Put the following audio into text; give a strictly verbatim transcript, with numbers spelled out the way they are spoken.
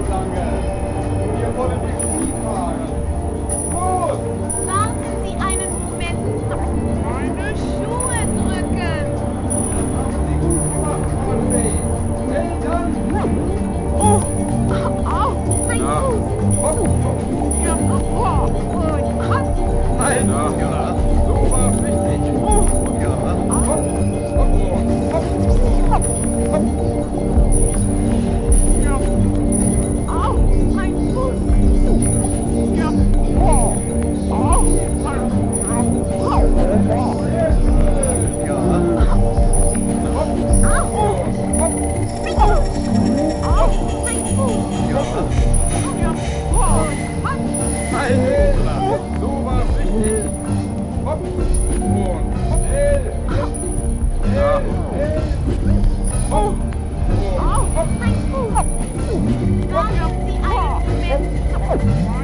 lange. Wir wollen die Ski fahren. Los! Warten Sie einen Moment. Meine Schuhe drücken. Das haben Sie gut gemacht, Conway. Eltern! Oh, au, mein Ja. Fuß. Hopp, hopp. Ja, oh, und hopp. Halt! Ja, ja. So war's richtig. Oh, Ja. Hopp, hopp, hopp, hopp, hopp. ja. Au, mein Fuß. Ja, oh, au, mein Ja. Halt! So war's richtig. Hopp und L. Ja. L. Hopp und hopp. Warten Sie einen Moment.